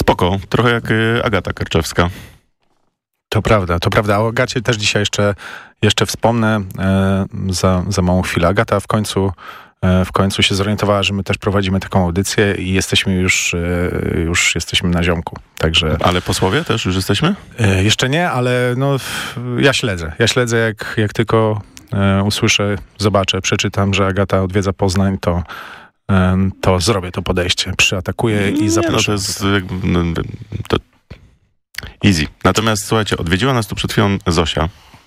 Spoko, trochę jak Agata Karczewska. To prawda. O Agacie też dzisiaj jeszcze wspomnę za małą chwilę. Agata w końcu się zorientowała, że my też prowadzimy taką audycję i jesteśmy już jesteśmy na ziomku. Także... Ale posłowie też już jesteśmy? Jeszcze nie, ale no, ja śledzę jak tylko usłyszę, zobaczę, przeczytam, że Agata odwiedza Poznań, to zrobię to podejście. Przyatakuję i zaproszę. No to jest to easy. Natomiast słuchajcie, odwiedziła nas tu przed chwilą Zosia.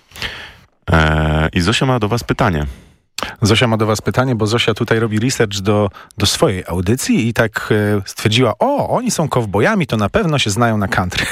I Zosia ma do was pytanie. Bo Zosia tutaj robi research do swojej audycji i tak stwierdziła, oni są kowbojami, to na pewno się znają na country.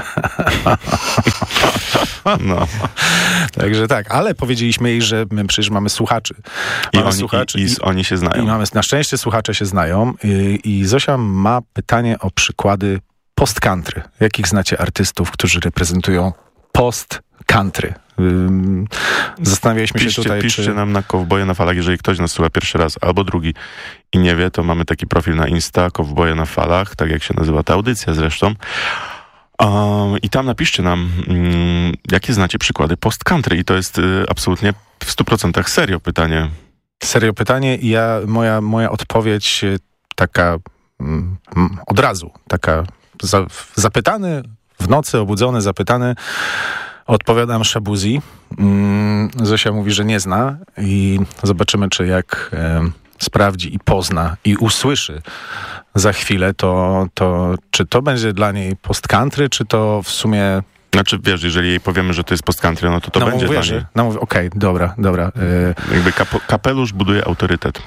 No. Także tak, ale powiedzieliśmy jej, że my przecież mamy słuchaczy. Oni się znają. Na szczęście słuchacze się znają i Zosia ma pytanie o przykłady post-country. Jakich znacie artystów, którzy reprezentują post-country? Zastanawialiśmy się tutaj, piszcie nam na Kowboje na Falach, jeżeli ktoś nas słucha pierwszy raz albo drugi i nie wie, to mamy taki profil na Insta, Kowboje na Falach, tak jak się nazywa ta audycja zresztą. I tam napiszcie nam, jakie znacie przykłady post-country i to jest absolutnie w 100% serio pytanie i moja odpowiedź taka od razu, taka zapytany w nocy, obudzony, zapytany, odpowiadam Shaboozey. Zosia mówi, że nie zna i zobaczymy, czy jak sprawdzi i pozna i usłyszy za chwilę, to czy to będzie dla niej post-country, czy to w sumie... Znaczy, wiesz, jeżeli jej powiemy, że to jest post-country, no to będzie dla niej. Okej, dobra. Jakby kapelusz buduje autorytet.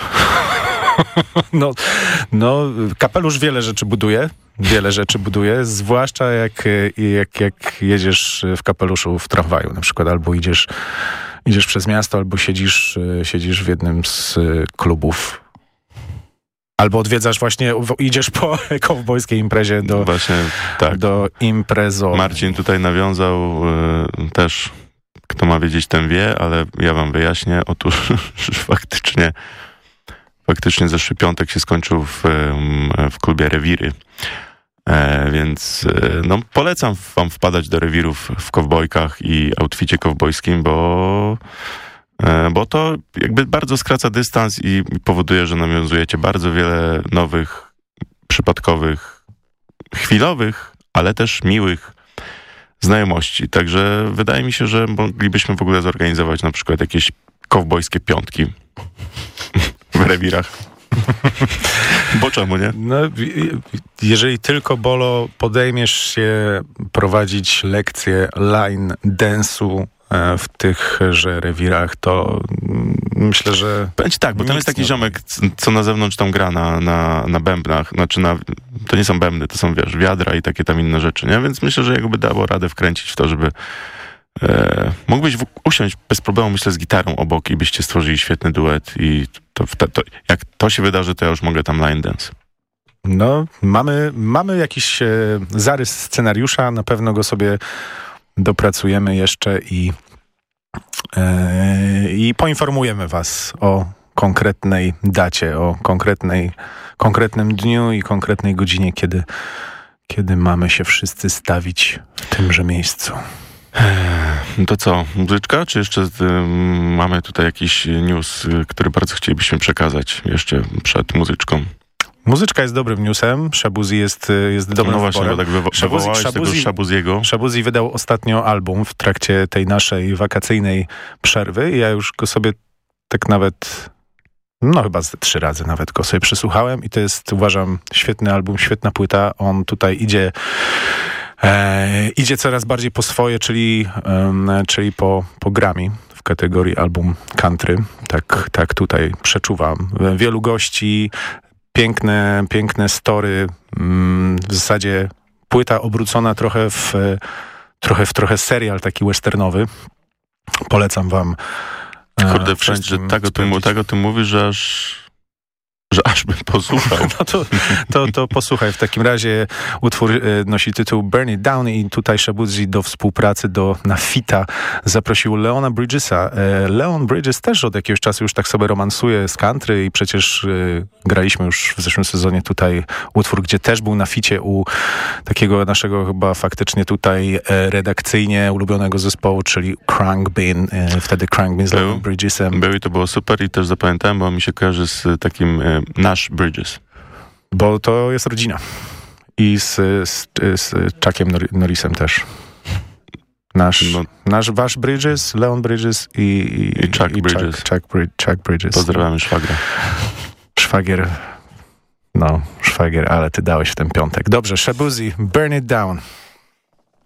No, kapelusz wiele rzeczy buduje, zwłaszcza jak jedziesz w kapeluszu w tramwaju na przykład, albo idziesz przez miasto, albo siedzisz w jednym z klubów. Albo odwiedzasz idziesz po kowbojskiej imprezie do imprezowej. Marcin tutaj nawiązał też, kto ma wiedzieć, ten wie, ale ja wam wyjaśnię. Otóż faktycznie zeszły piątek się skończył w klubie Rewiry. Więc polecam wam wpadać do rewirów w kowbojkach i outficie kowbojskim, bo to jakby bardzo skraca dystans i powoduje, że nawiązujecie bardzo wiele nowych, przypadkowych, chwilowych, ale też miłych znajomości. Także wydaje mi się, że moglibyśmy w ogóle zorganizować na przykład jakieś kowbojskie piątki w rewirach. Bo czemu nie? No, jeżeli tylko, Bolo, podejmiesz się prowadzić lekcje line dance'u w tychże rewirach, to myślę, że... Będzie tak, bo tam jest taki ziomek, co na zewnątrz tam gra na bębnach, znaczy to nie są bębny, to są, wiesz, wiadra i takie tam inne rzeczy, nie? Więc myślę, że jakby dało radę wkręcić w to, żeby mógłbyś usiąść bez problemu, myślę, z gitarą obok i byście stworzyli świetny duet i jak to się wydarzy, to ja już mogę tam line dance. No, mamy jakiś zarys scenariusza, na pewno go sobie dopracujemy jeszcze i poinformujemy was o konkretnej dacie, o konkretnym dniu i konkretnej godzinie, kiedy mamy się wszyscy stawić w tymże miejscu. To co, muzyczka? Czy jeszcze mamy tutaj jakiś news, który bardzo chcielibyśmy przekazać jeszcze przed muzyczką? Muzyczka jest dobrym newsem. Shaboozey jest dobrym wyborem. No właśnie, bo tak wywołałeś tego Shaboozey'ego. Shaboozey wydał ostatnio album w trakcie tej naszej wakacyjnej przerwy i ja już go sobie tak nawet... chyba 3 razy nawet go sobie przesłuchałem i to jest, uważam, świetny album, świetna płyta. On tutaj idzie coraz bardziej po swoje, czyli po Grammy w kategorii album country. Tak tutaj przeczuwam. Wielu gości, piękne story, w zasadzie płyta obrócona trochę w serial taki westernowy. Polecam wam. Kurde, wszędzie tak o tym mówisz, że że aż bym posłuchał. No to posłuchaj. W takim razie utwór nosi tytuł Burn It Down i tutaj Shaboozey do współpracy na fita zaprosił Leona Bridgesa. Leon Bridges też od jakiegoś czasu już tak sobie romansuje z country i przecież graliśmy już w zeszłym sezonie tutaj utwór, gdzie też był na ficie u takiego naszego chyba faktycznie tutaj redakcyjnie ulubionego zespołu, czyli Khruangbin. Wtedy Khruangbin z Leonem Bridgesem. Był i to było super i też zapamiętałem, bo mi się kojarzy z takim Nash Bridges. Bo to jest rodzina. I z Chuckiem Norrisem też. Wasz Bridges, Leon Bridges i Chuck Bridges. Chuck Bridges. Pozdrawiamy szwagra. Szwagier, ale ty dałeś w ten piątek. Dobrze, Shaboozey, Burn It Down.